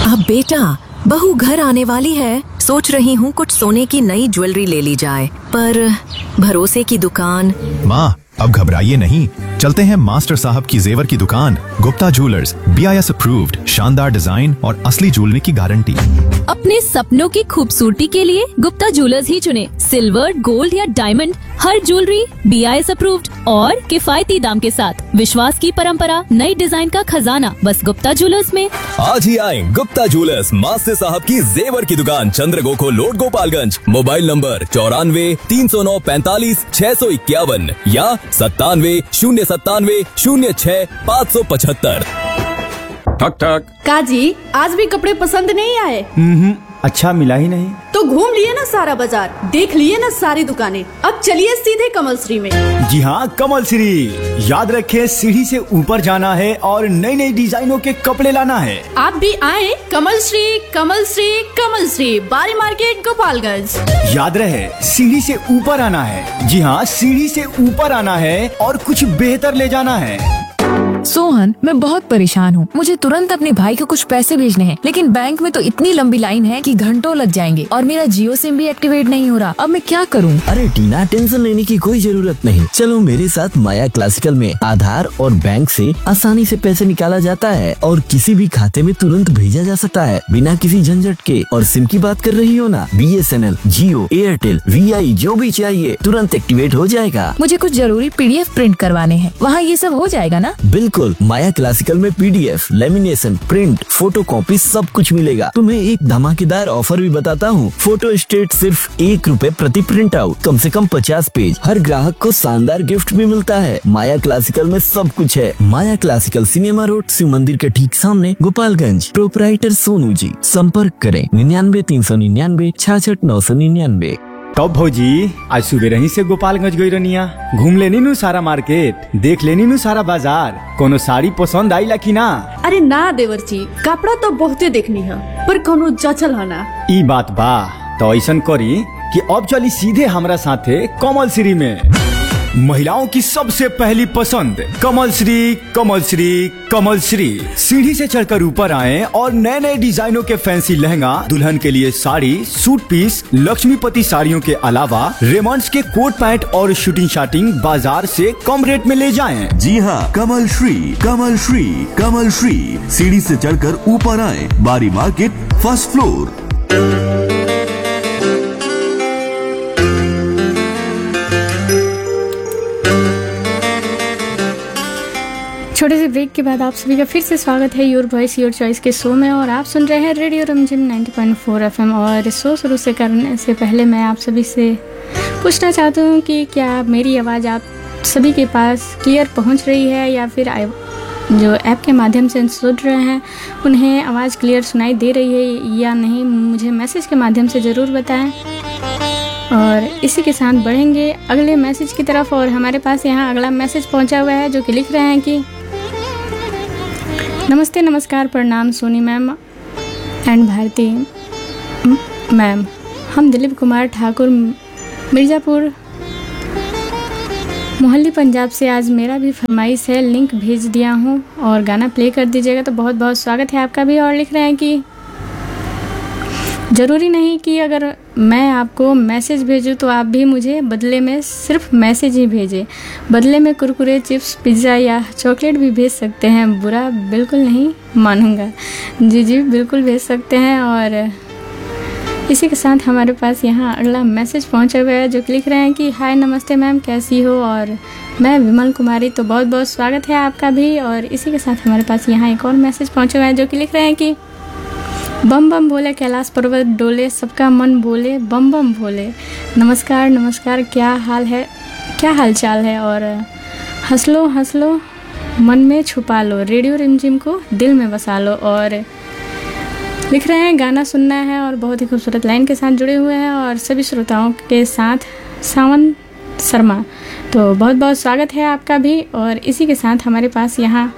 अब बेटा, बहू घर आने वाली है, सोच रही हूँ कुछ सोने की नई ज्वेलरी ले ली जाए, पर भरोसे की दुकान। माँ, अब घबराइए नहीं, चलते हैं मास्टर साहब की जेवर की दुकान, गुप्ता ज्वेलर्स, BIS अप्रूव्ड, शानदार डिजाइन और असली ज्वेलरी की गारंटी। अपने सपनों की खूबसूरती के लिए गुप्ता ज्वेलर्स ही चुने। सिल्वर, गोल्ड या डायमंड, हर ज्वेलरी BIS अप्रूव्ड और किफायती दाम के साथ। विश्वास की परंपरा, नई डिजाइन का खजाना, बस गुप्ता ज्वेलर्स में। आज ही आए गुप्ता ज्वेलर्स, मास्टर साहब की जेवर की दुकान, चंद्रगोखो रोड, गोपालगंज। मोबाइल नंबर 94 309 45 651 या 97 097 06 575। ठक ठक। काजी, आज भी कपड़े पसंद नहीं आए? अच्छा मिला ही नहीं। तो घूम लिए ना सारा बाजार, देख लिए ना सारी दुकानें, अब चलिए सीधे कमल श्री में। जी हाँ, कमल श्री। याद रखे, सीढ़ी से ऊपर जाना है और नई नई डिजाइनों के कपड़े लाना है। आप भी आए कमल श्री, कमल श्री, कमल श्री, बारी मार्केट, गोपालगंज। याद रहे, सीढ़ी से ऊपर आना है। जी हाँ, सीढ़ी से ऊपर आना है और कुछ बेहतर ले जाना है। सोहन, मैं बहुत परेशान हूँ। मुझे तुरंत अपने भाई को कुछ पैसे भेजने हैं, लेकिन बैंक में तो इतनी लंबी लाइन है कि घंटों लग जाएंगे और मेरा जियो सिम भी एक्टिवेट नहीं हो रहा। अब मैं क्या करूँ? अरे टीना, टेंशन लेने की कोई जरूरत नहीं। चलो मेरे साथ माया क्लासिकल में आधार और बैंक से आसानी से पैसे निकाला जाता है और किसी भी खाते में तुरंत भेजा जा सकता है बिना किसी झंझट के। और सिम की बात कर रही हो ना, BSNL, जियो, एयरटेल, VI जो भी चाहिए तुरंत एक्टिवेट हो जाएगा। मुझे कुछ जरूरी PDF प्रिंट करवाने हैं, वहाँ ये सब हो जाएगा ना? बिल्कुल, माया क्लासिकल में PDF, lamination, print, photo copy सब कुछ मिलेगा। तुम्हें एक धमाकेदार ऑफर भी बताता हूँ। फोटो स्टेट सिर्फ ₹1 प्रति प्रिंट आउट, कम से कम 50 पेज। हर ग्राहक को शानदार गिफ्ट भी मिलता है। माया क्लासिकल में सब कुछ है। माया क्लासिकल, सिनेमा रोड, शिव मंदिर के ठीक सामने, गोपालगंज। प्रोपराइटर सोनू जी। संपर्क करें 99 399 66 999। तब भौजी, आज सुबह रही से गोपालगंज गई रनिया, घूम लेनी नु सारा मार्केट, देख लेनी नु सारा बाजार। कोनो साड़ी पसंद आई ला ना? अरे ना देवर जी, कपड़ा तो बहुते देखनी है, पर कोनो जचल है ना। ई बात बा, तो ऐसन करी कि अब चली सीधे हमरा साथे कमल श्री में। महिलाओं की सबसे पहली पसंद कमल श्री, कमल श्री, कमल श्री। सीढ़ी से चढ़कर ऊपर आए और नए नए डिजाइनों के फैंसी लहंगा, दुल्हन के लिए साड़ी, सूट पीस, लक्ष्मीपति साड़ियों के अलावा रेमंड्स के कोट पैंट और शूटिंग शाटिंग बाजार से कम रेट में ले जाएं। जी हाँ, कमल श्री, कमल श्री, कमल श्री। सीढ़ी से चढ़कर ऊपर आए, बारी मार्केट, फर्स्ट फ्लोर। छोटे से ब्रेक के बाद आप सभी का फिर से स्वागत है योर वॉइस योर चॉइस के शो में, और आप सुन रहे हैं रेडियो रिमझिम 90.4 FM। और शो शुरू से करने से पहले मैं आप सभी से पूछना चाहती हूँ कि क्या मेरी आवाज़ आप सभी के पास क्लियर पहुँच रही है, या फिर जो ऐप के माध्यम से सुन रहे हैं उन्हें आवाज़ क्लियर सुनाई दे रही है या नहीं। मुझे मैसेज के माध्यम से ज़रूर बताएं। और इसी के साथ बढ़ेंगे अगले मैसेज की तरफ। और हमारे पास यहाँ अगला मैसेज पहुँचा हुआ है जो कि लिख रहे हैं कि नमस्ते, नमस्कार, प्रणाम Soni ma'am and Bharti ma'am. हम दिलीप कुमार ठाकुर, मिर्ज़ापुर मोहल्ली, पंजाब से। आज मेरा भी फरमाइश है, लिंक भेज दिया हूँ और गाना प्ले कर दीजिएगा। तो बहुत बहुत स्वागत है आपका भी। और लिख रहे हैं कि ज़रूरी नहीं कि अगर मैं आपको मैसेज भेजूँ तो आप भी मुझे बदले में सिर्फ मैसेज ही भेजें। बदले में कुरकुरे, चिप्स, पिज़्ज़ा या चॉकलेट भी भेज सकते हैं, बुरा बिल्कुल नहीं मानूंगा। जी जी, बिल्कुल भेज सकते हैं। और इसी के साथ हमारे पास यहाँ अगला मैसेज पहुँचा हुआ है जो कि लिख रहे हैं कि हाय, नमस्ते मैम, कैसी हो? और मैं विमल कुमारी। तो बहुत बहुत स्वागत है आपका भी। और इसी के साथ हमारे पास यहाँ एक और मैसेज पहुँचा हुआ है जो कि लिख रहे हैं कि बम बम भोले, कैलाश पर्वत डोले, सबका मन बोले, बम बम भोले। नमस्कार नमस्कार, क्या हाल है, क्या हाल चाल है? और हंस लो हंस लो, मन में छुपा लो, रेडियो रिमझिम को दिल में बसा लो। और लिख रहे हैं गाना सुनना है और बहुत ही खूबसूरत लाइन के साथ जुड़े हुए हैं। और सभी श्रोताओं के साथ सावन शर्मा। तो बहुत बहुत स्वागत है आपका भी। और इसी के साथ हमारे पास यहाँ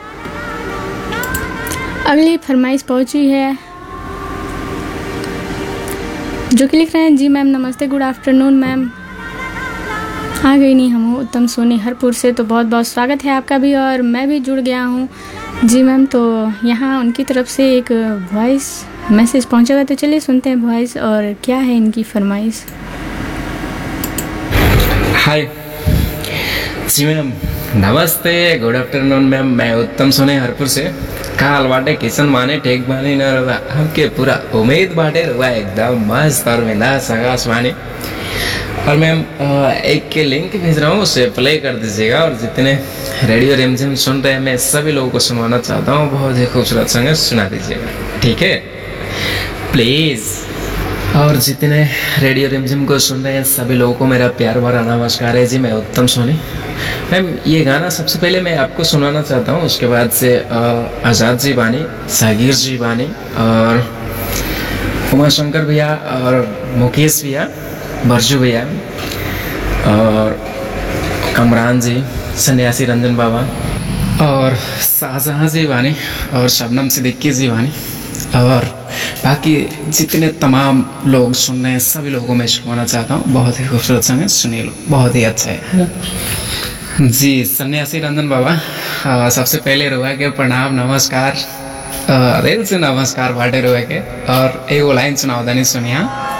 अगली फरमाइश पहुँची है जो कि लिख रहे हैं जी मैम, नमस्ते, गुड आफ्टरनून मैम। आ गई नहीं हम उत्तम सोनी हरपुर से। तो बहुत बहुत स्वागत है आपका भी। और मैं भी जुड़ गया हूँ जी मैम, तो यहाँ उनकी तरफ से एक वॉइस मैसेज पहुँचा हुआ, तो चलिए सुनते हैं वॉइस और क्या है इनकी फरमाइश। हाय जी मैम, नमस्ते, गुड आफ्टरनून मैम। मैं उत्तम सोने हरपुर से। काल बाटे किशन माने टेक बानी न रवा हमके पूरा उम्मीद बाटे रवा एकदम मस्त और बिंदास आकाश माने। और मैम एक के लिंक भेज रहा हूँ, उसे प्ले कर दीजिएगा। और जितने रेडियो रिमझिम सुन रहे हैं, मैं सभी लोगों को सुनवाना चाहता हूँ, बहुत ही खूबसूरत संग सुना दीजिएगा, ठीक है प्लीज़। और जितने रेडियो रिमझिम को सुन रहे हैं सभी लोगों को मेरा प्यार भरा नमस्कार है जी। मैं उत्तम सोनी। मैम ये गाना सबसे पहले मैं आपको सुनाना चाहता हूँ, उसके बाद से आज़ाद जी बानी, सागिर जी बानी और उमा शंकर भैया और मुकेश भैया, बरजू भैया और कमरान जी, सन्यासी रंजन बाबा और शाहजहाँ जी बानी और शबनम सिद्दीकी जी बानी और बाकी जितने तमाम लोग सुन रहे हैं सभी लोगों को मैं सुनाना चाहता हूँ। बहुत ही खूबसूरत संग है, सुनिए लो, बहुत ही अच्छा है जी। सन्यासी रंजन बाबा, सबसे पहले रुआ के प्रणाम नमस्कार, दिल से नमस्कार बाटे रुआ के। और एक लाइन सुनाओ दानी सुनिया।